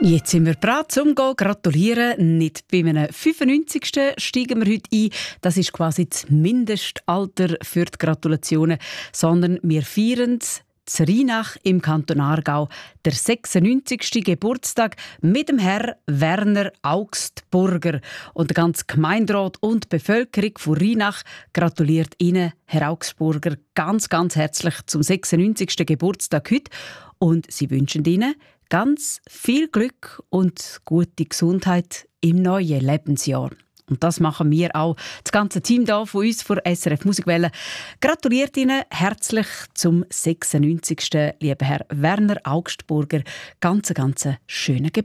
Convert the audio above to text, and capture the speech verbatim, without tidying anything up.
Jetzt sind wir bereit zum Gehen gratulieren. Nicht bei einem fünfundneunzigsten steigen wir heute ein. Das ist quasi das Mindestalter für die Gratulationen. Sondern wir feiern zu Rheinach im Kanton Aargau der sechsundneunzigsten Geburtstag mit dem Herrn Werner Augstburger. Und der ganze Gemeinderat und die Bevölkerung von Rheinach gratuliert Ihnen, Herr Augstburger, ganz, ganz herzlich zum sechsundneunzigsten Geburtstag heute. Und sie wünschen Ihnen ganz viel Glück und gute Gesundheit im neuen Lebensjahr. Und das machen wir auch. Das ganze Team da von uns, von S R F Musikwelle, gratuliert Ihnen herzlich zum sechsundneunzigsten lieber Herr Werner Augstburger. Ganz, ganz schönen Geburtstag.